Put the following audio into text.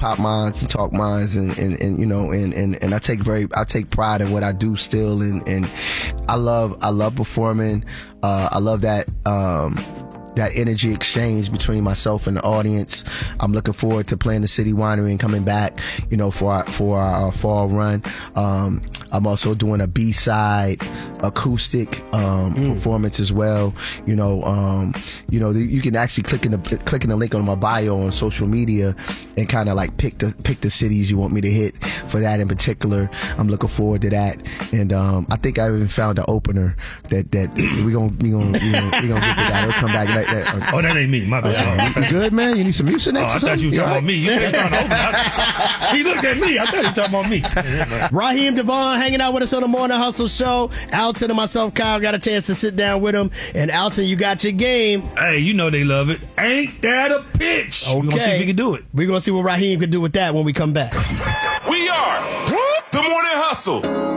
pop minds and talk minds, and you know, and I take pride in what I do still, and I love performing. I love that energy exchange between myself and the audience. I'm looking forward to playing the City Winery and coming back, you know, for our fall run. I'm also doing a B-side acoustic performance as well. You know, you can actually click in the link on my bio on social media and kind of like pick the cities you want me to hit for that in particular. I'm looking forward to that, and I think I even found an opener that we gonna get to that. It'll come back. Oh, that ain't me. My bad. You good, man? You need some music next? I thought you were talking about me. You said something open. He looked at me. I thought he was talking about me. Raheem DeVaughn hanging out with us on the Morning Hustle Show. Alton and myself, Kyle, got a chance to sit down with him. And Alton, you got your game. Hey, you know they love it. Ain't that a pitch? Okay. We're going to see if he can do it. We're going to see what Raheem can do with that when we come back. We are the Morning Hustle.